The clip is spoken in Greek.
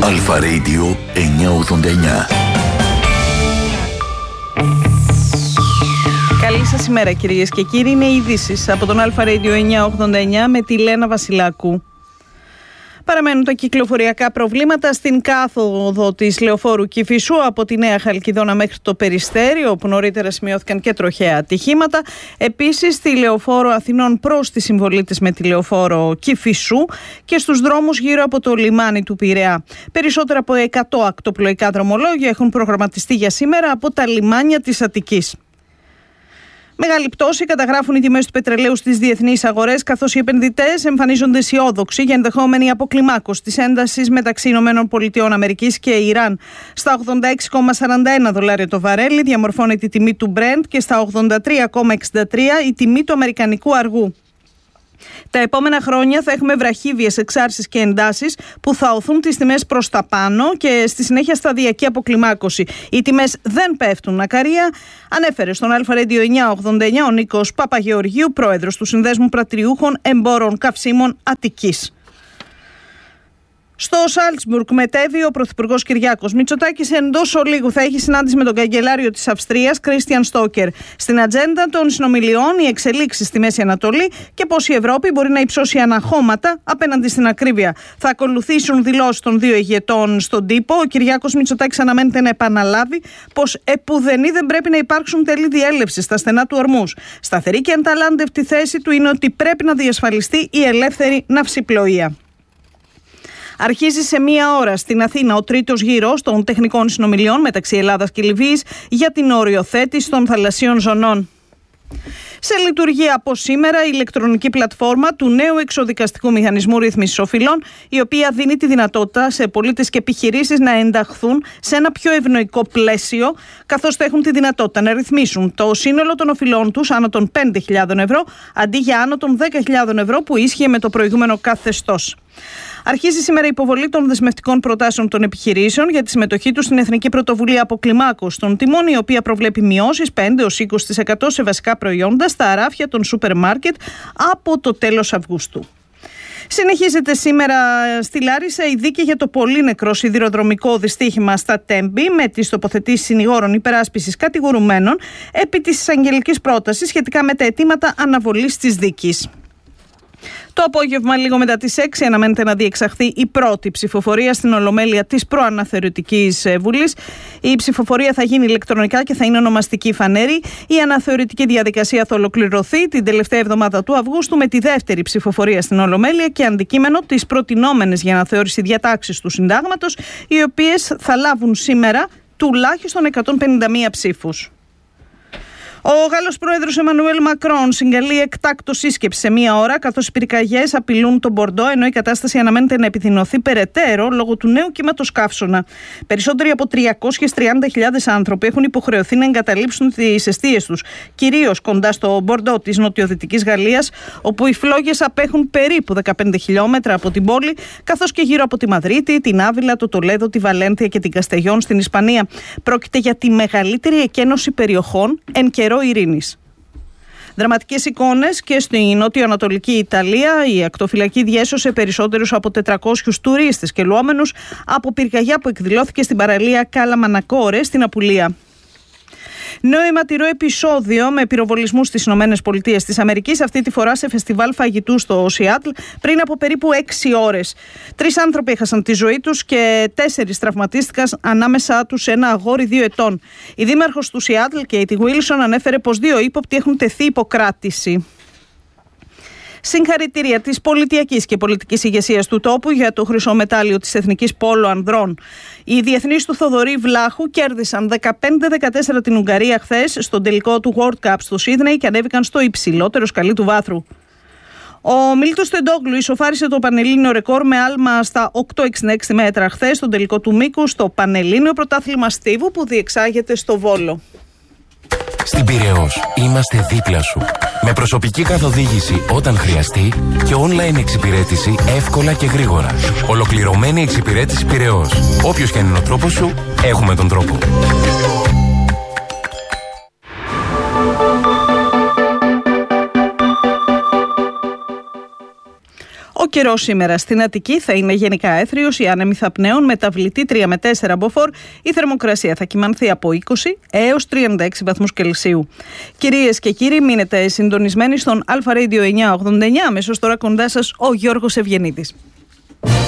Αλφα Radio 989. Καλή σας ημέρα κυρίες και κύριοι, είναι οι ειδήσεις από τον Αλφα Radio 989 με τη Λένα Βασιλάκου. Παραμένουν τα κυκλοφοριακά προβλήματα στην κάθοδο της λεωφόρου Κηφισού από τη Νέα Χαλκιδόνα μέχρι το Περιστέριο, όπου νωρίτερα σημειώθηκαν και τροχαία ατυχήματα. Επίσης, στη λεωφόρο Αθηνών προς τη συμβολή της με τη λεωφόρο Κηφισού και στους δρόμους γύρω από το λιμάνι του Πειραιά. Περισσότερα από 100 ακτοπλοϊκά δρομολόγια έχουν προγραμματιστεί για σήμερα από τα λιμάνια της Αττικής. Μεγάλη πτώση καταγράφουν οι τιμές του πετρελαίου στις διεθνείς αγορές, καθώς οι επενδυτές εμφανίζονται αισιόδοξοι για ενδεχόμενη αποκλιμάκωση της έντασης μεταξύ ΗΠΑ και Ιράν. Στα $86,41 το βαρέλι διαμορφώνεται η τιμή του Brent και στα $83,63 η τιμή του αμερικανικού αργού. Τα επόμενα χρόνια θα έχουμε βραχύβιες εξάρσεις και εντάσεις που θα οθούν τις τιμές προς τα πάνω και στη συνέχεια σταδιακή αποκλιμάκωση. Οι τιμές δεν πέφτουν ακαρία, ανέφερε στον Αλφα Radio 989 ο Νίκος Παπαγεωργίου, πρόεδρος του Συνδέσμου Πρατηριούχων Εμπόρων Καυσίμων Αττικής. Στο Σάλτσμπουργκ μετέβη ο Πρωθυπουργός Κυριάκος Μητσοτάκης. Εντός ολίγου θα έχει συνάντηση με τον καγκελάριο της Αυστρίας, Κρίστιαν Στόκερ. Στην ατζέντα των συνομιλιών οι εξελίξεις στη Μέση Ανατολή και πώς η Ευρώπη μπορεί να υψώσει αναχώματα απέναντι στην ακρίβεια. Θα ακολουθήσουν δηλώσεις των δύο ηγετών στον τύπο. Ο Κυριάκος Μητσοτάκης αναμένεται να επαναλάβει πως επουδενή δεν πρέπει να υπάρξουν τέλη διέλευση στα στενά του Ορμούς. Σταθερή και ανταλάντευτη θέση του είναι ότι πρέπει να διασφαλιστεί η ελεύθερη ναυσιπλοεία. Αρχίζει σε 1 ώρα στην Αθήνα ο τρίτος γύρος των τεχνικών συνομιλιών μεταξύ Ελλάδας και Λιβύης για την οριοθέτηση των θαλασσίων ζωνών. Σε λειτουργία από σήμερα η ηλεκτρονική πλατφόρμα του νέου εξοδικαστικού μηχανισμού ρύθμισης οφειλών, η οποία δίνει τη δυνατότητα σε πολίτες και επιχειρήσεις να ενταχθούν σε ένα πιο ευνοϊκό πλαίσιο, καθώς θα έχουν τη δυνατότητα να ρυθμίσουν το σύνολο των οφειλών τους άνω των 5.000 ευρώ, αντί για άνω των 10.000 ευρώ που ίσχυε με το προηγούμενο καθεστώς. Αρχίζει σήμερα η υποβολή των δεσμευτικών προτάσεων των επιχειρήσεων για τη συμμετοχή τους στην Εθνική Πρωτοβουλία Αποκλιμάκωσης των Τιμών, η οποία προβλέπει μειώσεις 5-20% σε βασικά προϊόντα στα αράφια των σούπερ μάρκετ από το τέλος Αυγούστου. Συνεχίζεται σήμερα στη Λάρισα η δίκη για το πολύ νεκρό σιδηροδρομικό δυστύχημα στα Τέμπη, με τις τοποθετήσεις συνηγόρων υπεράσπισης κατηγορουμένων επί της εισαγγελικής πρότασης σχετικά με τα αιτήματα αναβολής της δίκης. Το απόγευμα, λίγο μετά τις 6, αναμένεται να διεξαχθεί η πρώτη ψηφοφορία στην Ολομέλεια της Προαναθεωρητικής Βουλής. Η ψηφοφορία θα γίνει ηλεκτρονικά και θα είναι ονομαστική φανέρη. Η αναθεωρητική διαδικασία θα ολοκληρωθεί την τελευταία εβδομάδα του Αυγούστου με τη δεύτερη ψηφοφορία στην Ολομέλεια και αντικείμενο τις προτινόμενες για αναθεώρηση διατάξεις του συντάγματος, οι οποίες θα λάβουν σήμερα τουλάχιστον 151 ψήφους. Ο Γάλλος πρόεδρος Εμμανουέλ Μακρόν συγκαλεί εκτάκτο σύσκεψη σε 1 ώρα, καθώς οι πυρκαγιές απειλούν τον Μπορντό, ενώ η κατάσταση αναμένεται να επιδεινωθεί περαιτέρω λόγω του νέου κύματος καύσωνα. Περισσότεροι από 330.000 άνθρωποι έχουν υποχρεωθεί να εγκαταλείψουν τις εστίες τους, κυρίως κοντά στο Μπορντό της νοτιοδυτικής Γαλλίας, όπου οι φλόγες απέχουν περίπου 15 χιλιόμετρα από την πόλη, καθώς και γύρω από τη Μαδρίτη, την Άβυλα, το Τολέδο, τη Βαλένθια και την Καστεγιόν στην Ισπανία. Πρόκειται για τη μεγαλύτερη εκένωση περιοχών εν καιρό ειρήνης. Δραματικές εικόνες και στη νότιο-ανατολική Ιταλία. Η ακτοφυλακή διέσωσε περισσότερους από 400 τουρίστες και λουόμενους από πυρκαγιά που εκδηλώθηκε στην παραλία Καλαμανακόρε στην Απουλία. Νέο αιματηρό επεισόδιο με πυροβολισμούς στις ΗΠΑ, αυτή τη φορά σε φεστιβάλ φαγητού στο Σιάτλ, πριν από περίπου 6 ώρες. 3 άνθρωποι έχασαν τη ζωή τους και 4 τραυματίστηκαν, ανάμεσά τους ένα αγόρι 2 ετών. Η δήμαρχος του Σιάτλ, Κέιτι Γουίλσον, ανέφερε πως 2 ύποπτοι έχουν τεθεί υποκράτηση. Συγχαρητήρια της πολιτιακής και πολιτικής ηγεσίας του τόπου για το χρυσό μετάλλιο της Εθνικής Πόλο Ανδρών. Οι διεθνείς του Θοδωρή Βλάχου κέρδισαν 15-14 την Ουγγαρία χθες στον τελικό του World Cup στο Σίδνεϊ και ανέβηκαν στο υψηλότερο σκαλί του βάθρου. Ο Μίλτος Τεντόγλου ισοφάρισε το πανελλήνιο ρεκόρ με άλμα στα 8,66 μέτρα χθες στον τελικό του μήκου στο Πανελλήνιο Πρωτάθλημα Στίβου που διεξάγεται στο Βόλο. Στην Πειραιώς είμαστε δίπλα σου. Με προσωπική καθοδήγηση όταν χρειαστεί και online εξυπηρέτηση εύκολα και γρήγορα. Ολοκληρωμένη εξυπηρέτηση Πειραιώς. Όποιος και είναι ο τρόπος σου, έχουμε τον τρόπο. Ο καιρός σήμερα στην Αττική θα είναι γενικά έθριος, οι άνεμοι θα πνέουν μεταβλητή 3 με 4 μποφόρ, η θερμοκρασία θα κυμανθεί από 20 έως 36 βαθμούς Κελσίου. Κυρίες και κύριοι, μείνετε συντονισμένοι στον Αλφα Radio 989, αμέσως τώρα κοντά σας ο Γιώργος Ευγενίδης.